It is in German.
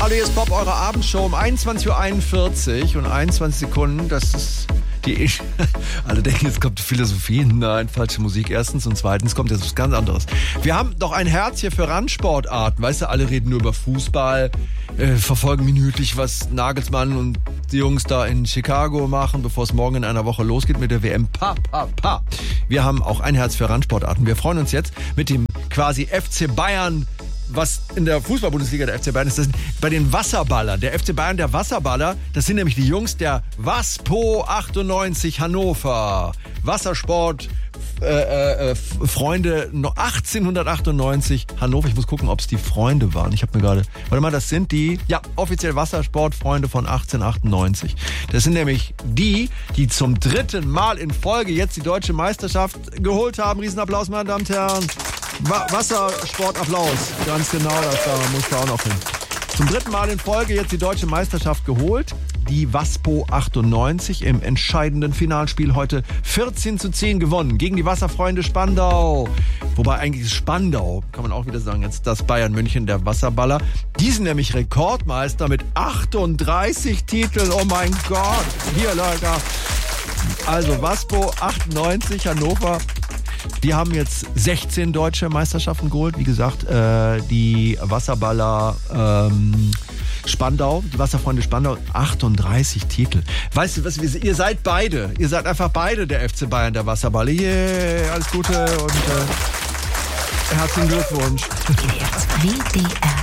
Hallo, hier ist Bob, eure Abendshow um 21.41 Uhr und 21 Sekunden. Das ist die... Alle denken, jetzt kommt Philosophie. Nein, falsche Musik erstens. Und zweitens kommt jetzt was ganz anderes. Wir haben doch ein Herz hier für Randsportarten. Weißt du, alle reden nur über Fußball, verfolgen minütlich, was Nagelsmann und die Jungs da in Chicago machen, bevor es morgen in einer Woche losgeht mit der WM. Wir haben auch ein Herz für Randsportarten. Wir freuen uns jetzt mit dem quasi FC Bayern, was in der Fußball-Bundesliga der FC Bayern ist, das sind bei den Wasserballern. Der FC Bayern, der Wasserballer, das sind nämlich die Jungs der Waspo 98 Hannover. Wassersport, Freunde 1898 Hannover. Ich muss gucken, ob es die Freunde waren. Ich habe mir gerade... Warte mal, das sind die... Ja, offiziell Wassersportfreunde von 1898. Das sind nämlich die zum 3. Mal in Folge jetzt die deutsche Meisterschaft geholt haben. Riesenapplaus, meine Damen und Herren. Wassersportapplaus. Ganz genau, da muss da auch noch hin. Zum 3. Mal in Folge jetzt die deutsche Meisterschaft geholt. Die Waspo 98 im entscheidenden Finalspiel heute 14:10 gewonnen gegen die Wasserfreunde Spandau. Wobei eigentlich ist Spandau, kann man auch wieder sagen, jetzt das Bayern München der Wasserballer. Die sind nämlich Rekordmeister mit 38 Titeln. Oh mein Gott. Hier, Leute. Also Waspo 98 Hannover. Die haben jetzt 16 deutsche Meisterschaften geholt. Wie gesagt, die Wasserballer Spandau, die Wasserfreunde Spandau, 38 Titel. Weißt du was, ihr seid einfach beide der FC Bayern, der Wasserballer. Yeah, alles Gute und herzlichen Glückwunsch. WDR